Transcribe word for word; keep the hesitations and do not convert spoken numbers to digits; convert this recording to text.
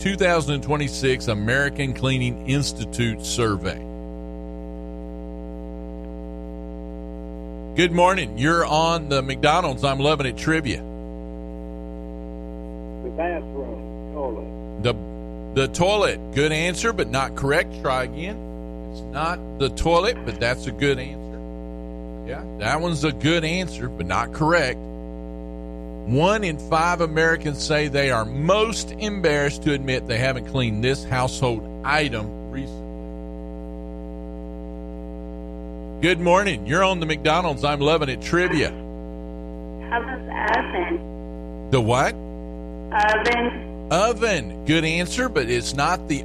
two thousand twenty-six American Cleaning Institute survey. Good morning. You're on the McDonald's I'm Loving It trivia. The bathroom, toilet. The the toilet. Good answer, but not correct. Try again. It's not the toilet, but that's a good answer. Yeah, that one's a good answer, but not correct. One in five Americans say they are most embarrassed to admit they haven't cleaned this household item recently. Good morning. You're on the McDonald's I'm Loving It trivia. How about the oven? The what? Oven. Oven. Good answer, but it's not the